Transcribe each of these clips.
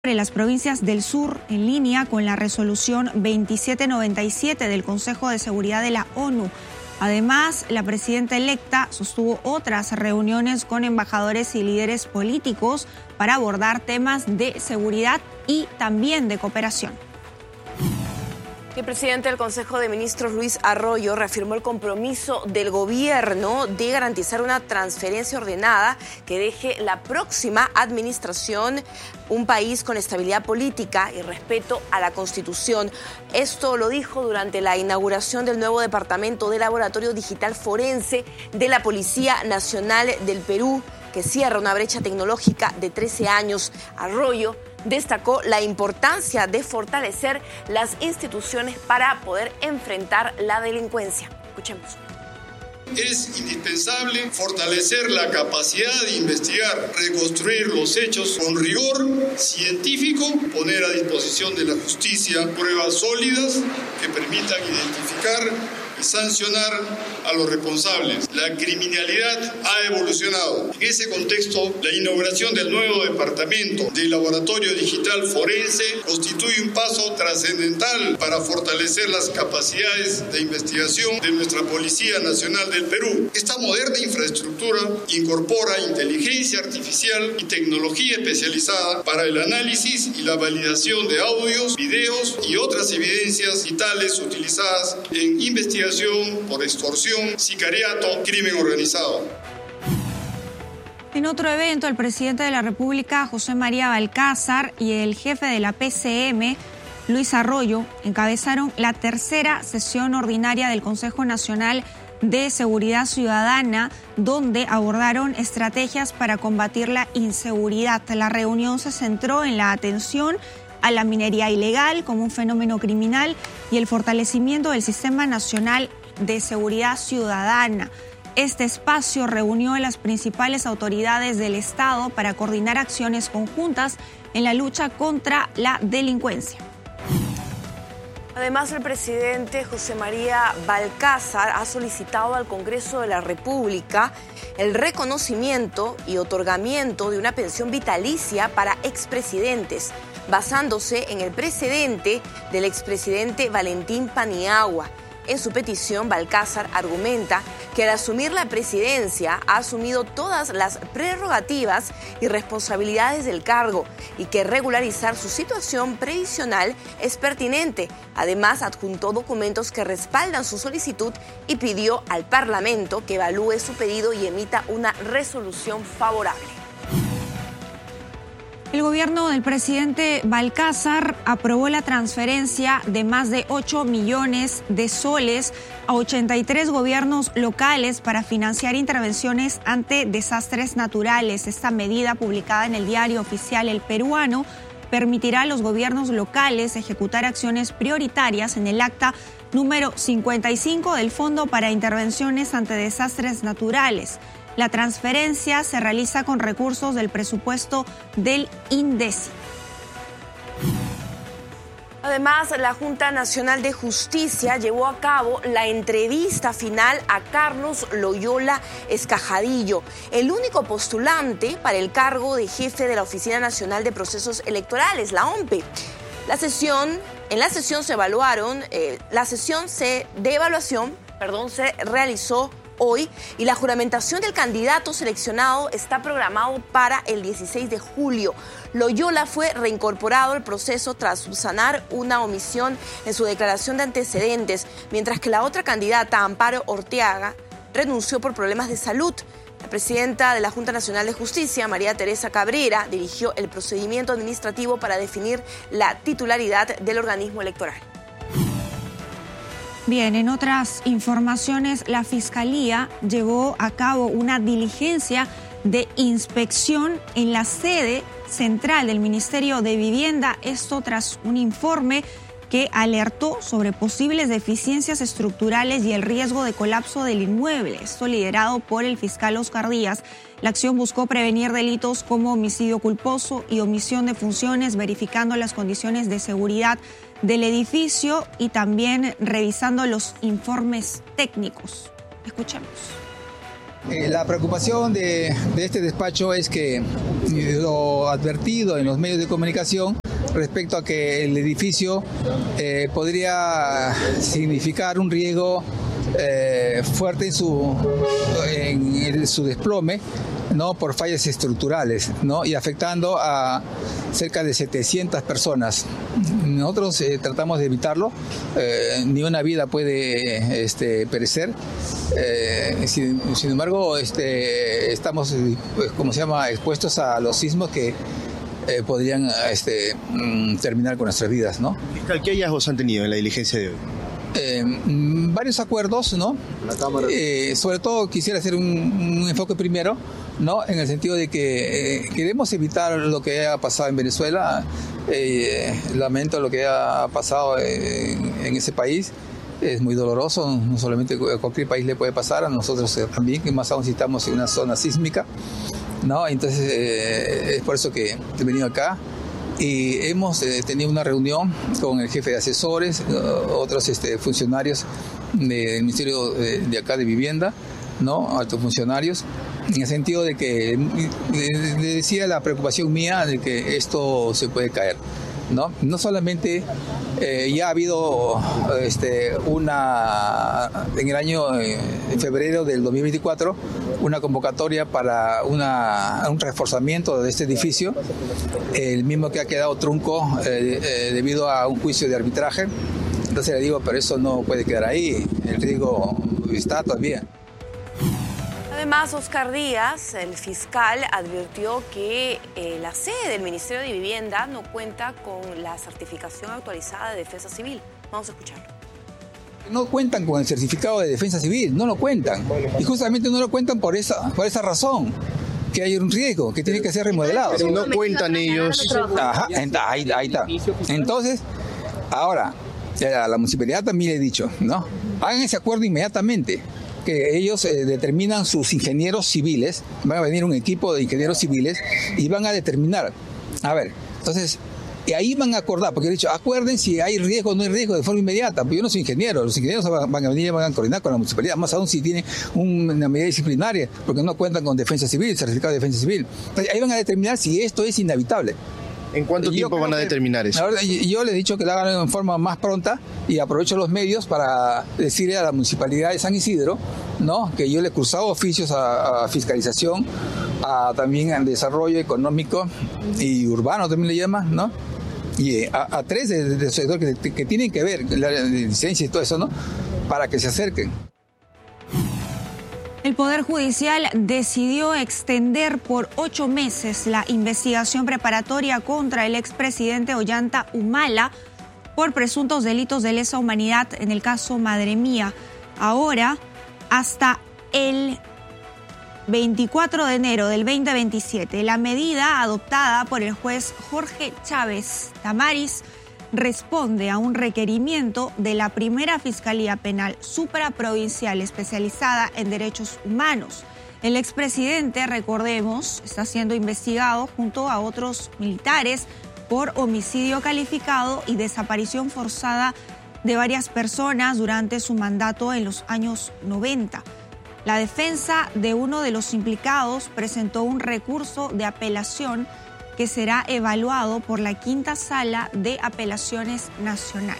de las provincias del sur en línea con la resolución 2797 del Consejo de Seguridad de la ONU. Además, la presidenta electa sostuvo otras reuniones con embajadores y líderes políticos para abordar temas de seguridad y también de cooperación. El presidente del Consejo de Ministros, Luis Arroyo, reafirmó el compromiso del gobierno de garantizar una transferencia ordenada que deje la próxima administración un país con estabilidad política y respeto a la Constitución. Esto lo dijo durante la inauguración del nuevo departamento de Laboratorio Digital Forense de la Policía Nacional del Perú, que cierra una brecha tecnológica de 13 años. Arroyo destacó la importancia de fortalecer las instituciones para poder enfrentar la delincuencia. Escuchemos. Es indispensable fortalecer la capacidad de investigar, reconstruir los hechos con rigor científico, poner a disposición de la justicia pruebas sólidas que permitan identificar y sancionar a los responsables. La criminalidad ha evolucionado. En ese contexto, la inauguración del nuevo departamento de Laboratorio Digital Forense constituye un paso trascendental para fortalecer las capacidades de investigación de nuestra Policía Nacional del Perú. Esta moderna infraestructura incorpora inteligencia artificial y tecnología especializada para el análisis y la validación de audios, videos y otras evidencias vitales utilizadas en investigación por extorsión, sicariato, crimen organizado. En otro evento, el presidente de la República, José María Balcázar, y el jefe de la PCM, Luis Arroyo, encabezaron la tercera sesión ordinaria del Consejo Nacional de Seguridad Ciudadana, donde abordaron estrategias para combatir la inseguridad. La reunión se centró en la atención a la minería ilegal como un fenómeno criminal y el fortalecimiento del Sistema Nacional de Seguridad Ciudadana. Este espacio reunió a las principales autoridades del Estado para coordinar acciones conjuntas en la lucha contra la delincuencia. Además, el presidente José María Balcázar ha solicitado al Congreso de la República el reconocimiento y otorgamiento de una pensión vitalicia para expresidentes, basándose en el precedente del expresidente Valentín Paniagua. En su petición, Balcázar argumenta que al asumir la presidencia ha asumido todas las prerrogativas y responsabilidades del cargo y que regularizar su situación previsional es pertinente. Además, adjuntó documentos que respaldan su solicitud y pidió al Parlamento que evalúe su pedido y emita una resolución favorable. El gobierno del presidente Balcázar aprobó la transferencia de más de 8 millones de soles a 83 gobiernos locales para financiar intervenciones ante desastres naturales. Esta medida, publicada en el diario oficial El Peruano, permitirá a los gobiernos locales ejecutar acciones prioritarias en el acta número 55 del Fondo para Intervenciones ante Desastres Naturales. La transferencia se realiza con recursos del presupuesto del INDECI. Además, la Junta Nacional de Justicia llevó a cabo la entrevista final a Carlos Loyola Escajadillo, el único postulante para el cargo de jefe de la Oficina Nacional de Procesos Electorales, la ONPE. En la sesión de evaluación se realizó hoy y la juramentación del candidato seleccionado está programado para el 16 de julio. Loyola fue reincorporado al proceso tras subsanar una omisión en su declaración de antecedentes, mientras que la otra candidata, Amparo Orteaga, renunció por problemas de salud. La presidenta de la Junta Nacional de Justicia, María Teresa Cabrera, dirigió el procedimiento administrativo para definir la titularidad del organismo electoral. Bien, en otras informaciones, la Fiscalía llevó a cabo una diligencia de inspección en la sede central del Ministerio de Vivienda, esto tras un informe que alertó sobre posibles deficiencias estructurales y el riesgo de colapso del inmueble. Esto liderado por el fiscal Oscar Díaz. La acción buscó prevenir delitos como homicidio culposo y omisión de funciones, verificando las condiciones de seguridad del edificio y también revisando los informes técnicos. Escuchemos. La preocupación de este despacho es que lo advertido en los medios de comunicación respecto a que el edificio podría significar un riesgo fuerte en su desplome, ¿no? Por fallas estructurales, ¿no? Y afectando a cerca de 700 personas. Nosotros tratamos de evitarlo, ni una vida puede perecer. Sin embargo, estamos, expuestos a los sismos que podrían terminar con nuestras vidas, ¿no? Fiscal, ¿qué hallazgos han tenido en la diligencia de hoy? Varios acuerdos, ¿no? Sobre todo quisiera hacer un enfoque primero, ¿no? En el sentido de que queremos evitar lo que ha pasado en Venezuela. Lamento lo que ha pasado en ese país. Es muy doloroso, no solamente a cualquier país le puede pasar, a nosotros también, que más aún si estamos en una zona sísmica, ¿no? Entonces es por eso que he venido acá. Y hemos tenido una reunión con el jefe de asesores, otros funcionarios del Ministerio de acá de Vivienda, ¿no? Altos funcionarios, en el sentido de que le decía la preocupación mía de que esto se puede caer, ¿no? No solamente ya ha habido en el año en febrero del 2024 una convocatoria para un reforzamiento de este edificio, el mismo que ha quedado trunco debido a un juicio de arbitraje. Entonces le digo, pero eso no puede quedar ahí, el riesgo está todavía. Además, Oscar Díaz, el fiscal, advirtió que la sede del Ministerio de Vivienda no cuenta con la certificación actualizada de Defensa Civil. Vamos a escucharlo. No cuentan con el certificado de Defensa Civil, no lo cuentan. Y justamente no lo cuentan por esa razón, que hay un riesgo, que tiene que ser remodelado. Pero no cuentan ellos. Ajá, ahí está. Entonces, ahora, a la municipalidad también le he dicho, ¿no? Hagan ese acuerdo inmediatamente, que ellos determinan sus ingenieros civiles, van a venir un equipo de ingenieros civiles y van a determinar, a ver, entonces, y ahí van a acordar, porque he dicho, acuerden si hay riesgo o no hay riesgo de forma inmediata, porque yo no soy ingeniero, los ingenieros van a venir y van a coordinar con la municipalidad, más aún si tienen una medida disciplinaria, porque no cuentan con defensa civil, certificado de defensa civil. Entonces, ahí van a determinar si esto es inevitable. ¿En cuánto tiempo van a determinar eso? Ahora, yo le he dicho que lo hagan en forma más pronta y aprovecho los medios para decirle a la Municipalidad de San Isidro, ¿no? Que yo le he cursado oficios a fiscalización, también al desarrollo económico y urbano también le llaman, ¿no? Y a tres del sector que tienen que ver la licencia y todo eso, ¿no? Para que se acerquen. El Poder Judicial decidió extender por 8 meses la investigación preparatoria contra el expresidente Ollanta Humala por presuntos delitos de lesa humanidad en el caso Madre Mía. Ahora, hasta el 24 de enero del 2027, la medida adoptada por el juez Jorge Chávez Tamaris responde a un requerimiento de la primera Fiscalía Penal Supraprovincial especializada en derechos humanos. El expresidente, recordemos, está siendo investigado junto a otros militares por homicidio calificado y desaparición forzada de varias personas durante su mandato en los años 90. La defensa de uno de los implicados presentó un recurso de apelación que será evaluado por la Quinta Sala de Apelaciones Nacional.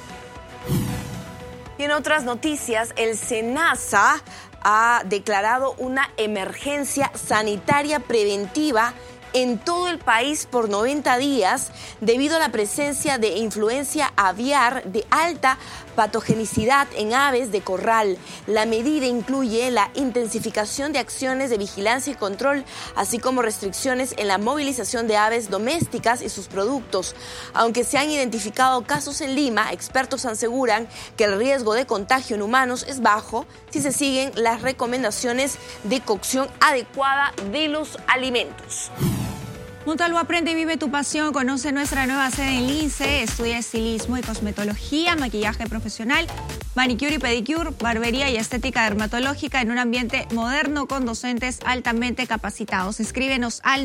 Y en otras noticias, el SENASA ha declarado una emergencia sanitaria preventiva en todo el país por 90 días debido a la presencia de influencia aviar de alta patogenicidad en aves de corral. La medida incluye la intensificación de acciones de vigilancia y control, así como restricciones en la movilización de aves domésticas y sus productos. Aunque se han identificado casos en Lima, expertos aseguran que el riesgo de contagio en humanos es bajo si se siguen las recomendaciones de cocción adecuada de los alimentos. Montalvo, aprende y vive tu pasión. Conoce nuestra nueva sede en Lince. Estudia estilismo y cosmetología, maquillaje profesional, manicure y pedicure, barbería y estética dermatológica en un ambiente moderno con docentes altamente capacitados. Escríbenos al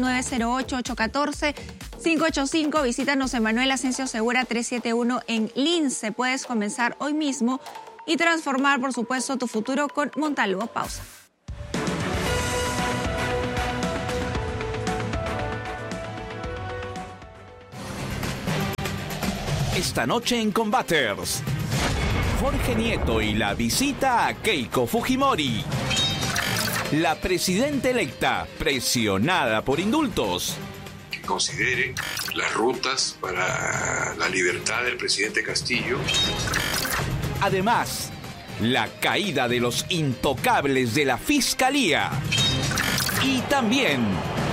908-814-585. Visítanos en Manuel Asensio Segura 371 en Lince. Puedes comenzar hoy mismo y transformar, por supuesto, tu futuro con Montalvo. Pausa. Esta noche en Combaters, Jorge Nieto y la visita a Keiko Fujimori. La presidenta electa presionada por indultos. Que considere las rutas para la libertad del presidente Castillo. Además, la caída de los intocables de la Fiscalía. Y también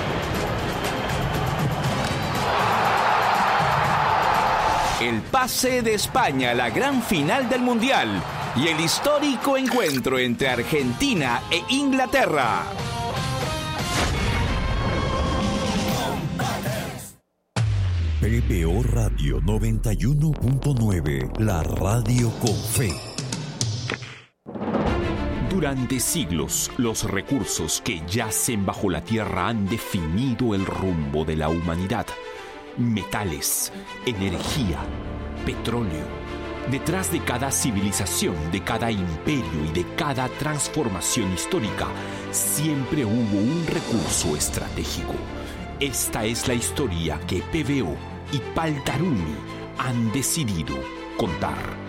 el pase de España a la gran final del Mundial y el histórico encuentro entre Argentina e Inglaterra. PBO Radio 91.9, la radio con fe. Durante siglos, los recursos que yacen bajo la tierra han definido el rumbo de la humanidad. Metales, energía, petróleo. Detrás de cada civilización, de cada imperio y de cada transformación histórica, siempre hubo un recurso estratégico. Esta es la historia que PBO y Paltarumi han decidido contar.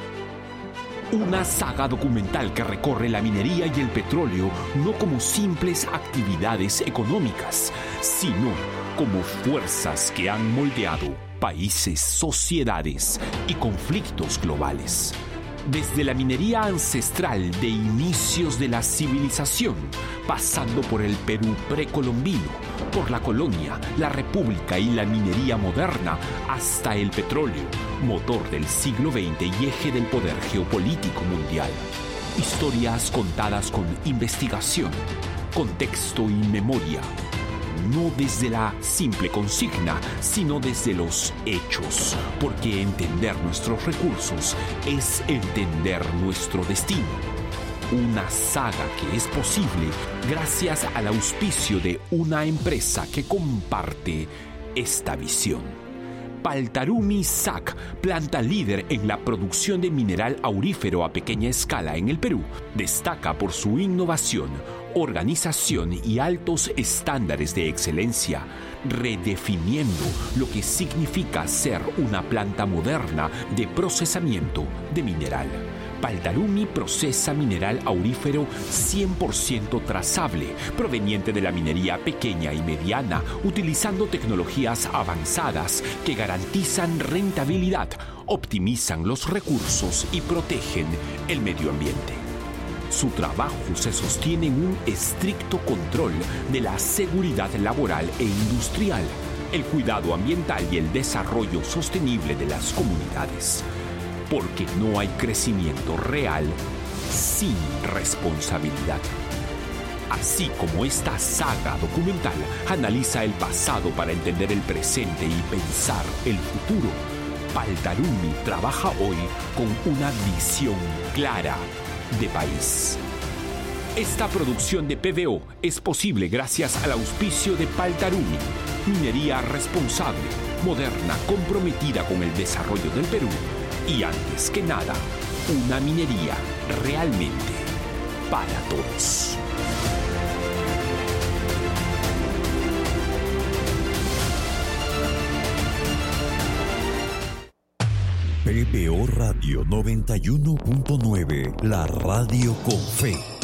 Una saga documental que recorre la minería y el petróleo no como simples actividades económicas, sino como fuerzas que han moldeado países, sociedades y conflictos globales. Desde la minería ancestral de inicios de la civilización, pasando por el Perú precolombino, por la colonia, la república y la minería moderna, hasta el petróleo, motor del siglo XX y eje del poder geopolítico mundial. Historias contadas con investigación, contexto y memoria. No desde la simple consigna, sino desde los hechos, porque entender nuestros recursos es entender nuestro destino. Una saga que es posible gracias al auspicio de una empresa que comparte esta visión. Paltarumi SAC, planta líder en la producción de mineral aurífero a pequeña escala en el Perú, destaca por su innovación, organización y altos estándares de excelencia, redefiniendo lo que significa ser una planta moderna de procesamiento de mineral. Paltarumi procesa mineral aurífero 100% trazable, proveniente de la minería pequeña y mediana, utilizando tecnologías avanzadas que garantizan rentabilidad, optimizan los recursos y protegen el medio ambiente. Su trabajo se sostiene en un estricto control de la seguridad laboral e industrial, el cuidado ambiental y el desarrollo sostenible de las comunidades. Porque no hay crecimiento real sin responsabilidad. Así como esta saga documental analiza el pasado para entender el presente y pensar el futuro, Paltarumi trabaja hoy con una visión clara de país. Esta producción de PBO es posible gracias al auspicio de Paltarumi, minería responsable, moderna, comprometida con el desarrollo del Perú y, antes que nada, una minería realmente para todos. PBO Radio 91.9, la radio con fe.